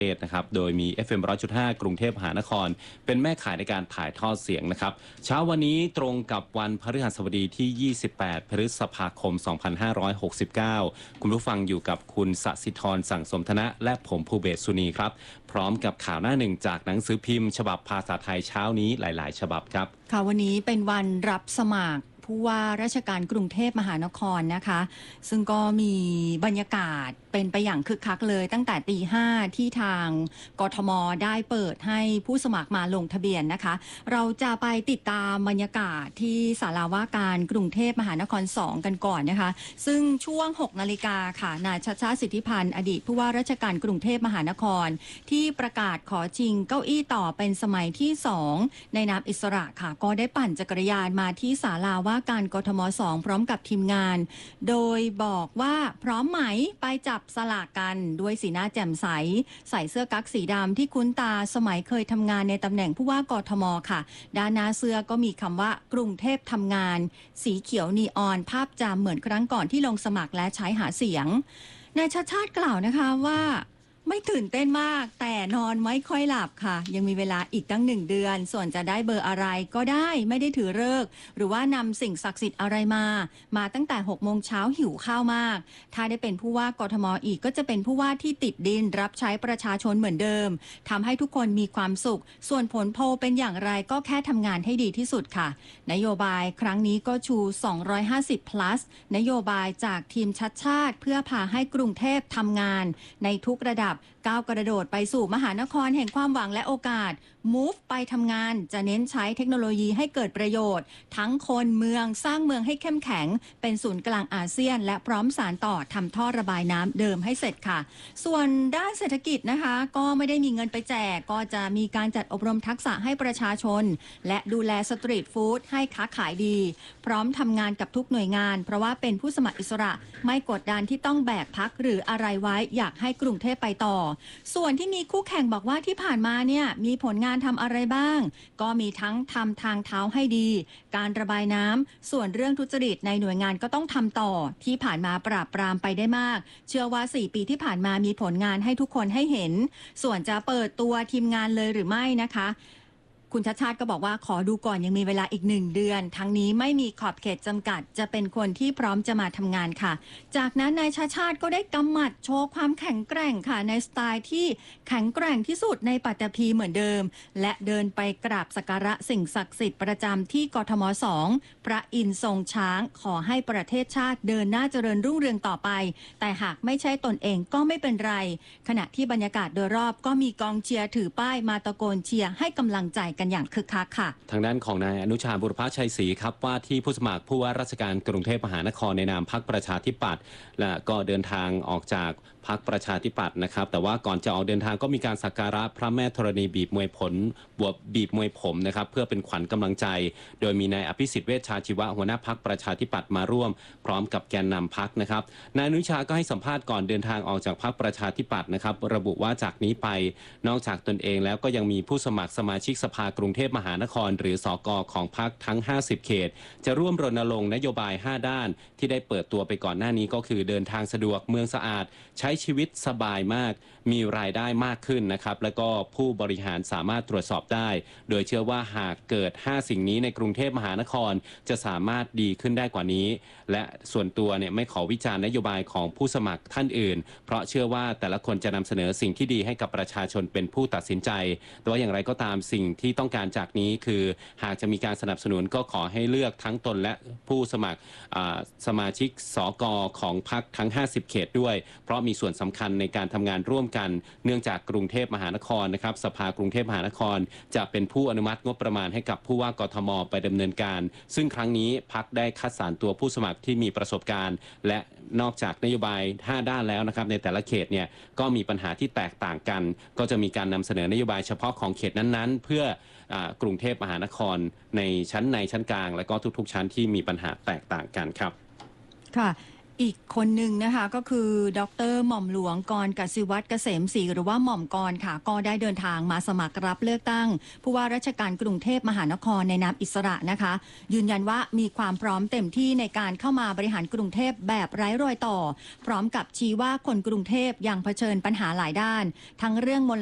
นะครับโดยมี FM 100.5 กรุงเทพมหานครเป็นแม่ข่ายในการถ่ายทอดเสียงนะครับเช้าวันนี้ตรงกับวันพฤหัสบดีที่ 28 พฤษภาคม 2569 คุณผู้ฟังอยู่กับคุณสศิธรสั่งสมธนะและผมภูเบศสุนีครับพร้อมกับข่าวหน้าหนึ่งจากหนังสือพิมพ์ฉบับภาษาไทยเช้านี้หลายๆฉบับครับค่ะวันนี้เป็นวันรับสมัครผู้ว่าราชการกรุงเทพมหานครนะคะซึ่งก็มีบรรยากาศเป็นไปอย่างคึกคักเลยตั้งแต่ตี 5ที่ทางกทมได้เปิดให้ผู้สมัครมาลงทะเบียนนะคะเราจะไปติดตามบรรยากาศที่ศาลาว่าการกรุงเทพมหานคร2กันก่อนนะคะซึ่งช่วง 6 นาฬิกาค่ะนายชัชชาติสิทธิพันธ์อดีตผู้ว่าราชการกรุงเทพมหานครที่ประกาศขอชิงเก้าอี้ต่อเป็นสมัยที่2ในนามอิสระค่ะก็ได้ปั่นจักรยานมาที่ศาลาว่าการกทม2พร้อมกับทีมงานโดยบอกว่าพร้อมไหมไปจับสลากกันด้วยสีหน้าแจ่มใสใส่เสื้อกั๊กสีดำที่คุ้นตาสมัยเคยทำงานในตำแหน่งผู้ว่ากทมค่ะด้านหน้าเสื้อก็มีคำว่ากรุงเทพทำงานสีเขียวนีออนภาพจำเหมือนครั้งก่อนที่ลงสมัครและใช้หาเสียงนายชัชชาติกล่าวนะคะว่าไม่ตื่นเต้นมากแต่นอนไม่ค่อยหลับค่ะยังมีเวลาอีกตั้ง1 เดือนส่วนจะได้เบอร์อะไรก็ได้ไม่ได้ถือฤกษ์หรือว่านำสิ่งศักดิ์สิทธิ์อะไรมาตั้งแต่6 โมงเช้าหิวข้าวมากถ้าได้เป็นผู้ว่ากทมอีกก็จะเป็นผู้ว่าที่ติดดินรับใช้ประชาชนเหมือนเดิมทำให้ทุกคนมีความสุขส่วนผลโพลเป็นอย่างไรก็แค่ทำงานให้ดีที่สุดค่ะนโยบายครั้งนี้ก็ชู250 plus นโยบายจากทีมชัดชาติเพื่อพาให้กรุงเทพทำงานในทุกระดับก้าวกระโดดไปสู่มหานครแห่งความหวังและโอกาส Move ไปทำงานจะเน้นใช้เทคโนโลยีให้เกิดประโยชน์ทั้งคนเมืองสร้างเมืองให้เข้มแข็งเป็นศูนย์กลางอาเซียนและพร้อมสานต่อทำท่อระบายน้ำเดิมให้เสร็จค่ะส่วนด้านเศรษฐกิจนะคะก็ไม่ได้มีเงินไปแจกก็จะมีการจัดอบรมทักษะให้ประชาชนและดูแลสตรีทฟู้ดให้ค้าขายดีพร้อมทำงานกับทุกหน่วยงานเพราะว่าเป็นผู้สมัครอิสระไม่กดดันที่ต้องแบกพักหรืออะไรไว้อยากให้กรุงเทพไปต่อส่วนที่มีคู่แข่งบอกว่าที่ผ่านมาเนี่ยมีผลงานทำอะไรบ้างก็มีทั้งทำทางเท้าให้ดีการระบายน้ำส่วนเรื่องทุจริตในหน่วยงานก็ต้องทำต่อที่ผ่านมาปราบปรามไปได้มากเชื่อว่า4 ปีที่ผ่านมามีผลงานให้ทุกคนให้เห็นส่วนจะเปิดตัวทีมงานเลยหรือไม่นะคะคุณชัชชาติก็บอกว่าขอดูก่อนยังมีเวลาอีก1 เดือนทั้งนี้ไม่มีขอบเขตจำกัดจะเป็นคนที่พร้อมจะมาทำงานค่ะจากนั้นนายชัชชาติก็ได้กำหมัดโชว์ความแข็งแกร่งค่ะในสไตล์ที่แข็งแกร่งที่สุดในปัตตภีเหมือนเดิมและเดินไปกราบสักการะสิ่งศักดิ์สิทธิ์ประจำที่กทม2พระอินทร์ทรงช้างขอให้ประเทศชาติเดินหน้าเจริญรุ่งเรืองต่อไปแต่หากไม่ใช่ตนเองก็ไม่เป็นไรขณะที่บรรยากาศโดยรอบก็มีกองเชียร์ถือป้ายมาตะโกนเชียร์ให้กำลังใจกันอย่างคึกคักค่ะทางด้านของนายอนุชาบุรพชัยศรีครับว่าที่ผู้สมัครผู้ว่าราชการกรุงเทพมหานครในนามพรรคประชาธิปัตย์และก็เดินทางออกจากพรรคประชาธิปัตย์นะครับแต่ว่าก่อนจะออกเดินทางก็มีการสักการะพระแม่ธรณีบีบมวยผมนะครับเพื่อเป็นขวัญกำลังใจโดยมีนายอภิสิทธิ์เวชชาชีวะหัวหน้าพรรคประชาธิปัตย์มาร่วมพร้อมกับแกนนำพรรคนะครับนายอนุชาก็ให้สัมภาษณ์ก่อนเดินทางออกจากพรรคประชาธิปัตย์นะครับระบุว่าจากนี้ไปนอกจากตนเองแล้วก็ยังมีผู้สมัครสมาชิกสภากรุงเทพมหานครหรือสกของพรรคทั้ง50 เขตจะร่วมรณรงค์นโยบาย5 ด้านที่ได้เปิดตัวไปก่อนหน้านี้ก็คือเดินทางสะดวกเมืองสะอาดใช้ชีวิตสบายมากมีรายได้มากขึ้นนะครับแล้วก็ผู้บริหารสามารถตรวจสอบได้โดยเชื่อว่าหากเกิด5 สิ่งนี้ในกรุงเทพมหานครจะสามารถดีขึ้นได้กว่านี้และส่วนตัวเนี่ยไม่ขอวิจารณ์นโยบายของผู้สมัครท่านอื่นเพราะเชื่อว่าแต่ละคนจะนำเสนอสิ่งที่ดีให้กับประชาชนเป็นผู้ตัดสินใจแต่ว่าอย่างไรก็ตามสิ่งที่ต้องการจากนี้คือหากจะมีการสนับสนุนก็ขอให้เลือกทั้งตนและผู้สมัครสมาชิกสกของพรรคทั้ง50 เขตด้วยเพราะมีส่วนสำคัญในการทำงานร่วมกันเนื่องจากกรุงเทพมหานครนะครับสภากรุงเทพมหานครจะเป็นผู้อนุมัติงบประมาณให้กับผู้ว่ากทมไปดำเนินการซึ่งครั้งนี้พรรคได้คัดสรรตัวผู้สมัครที่มีประสบการณ์และนอกจากนโยบาย5 ด้านแล้วนะครับในแต่ละเขตเนี่ยก็มีปัญหาที่แตกต่างกันก็จะมีการนำเสนอนโยบายเฉพาะของเขตนั้นๆเพื่อกรุงเทพมหานครในชั้นกลางและก็ทุกๆชั้นที่มีปัญหาแตกต่างกันครับค่ะอีกคนหนึ่งนะคะก็คือดรหม่อมหลวงกรกสิวัตรเกษมศรีหรือว่าหม่อมกรค่ะก็ได้เดินทางมาสมัครรับเลือกตั้งผู้ว่าราชการกรุงเทพมหานครในนามอิสระนะคะยืนยันว่ามีความพร้อมเต็มที่ในการเข้ามาบริหารกรุงเทพแบบไร้รอยต่อพร้อมกับชี้ว่าคนกรุงเทพยังเผชิญปัญหาหลายด้านทั้งเรื่องมล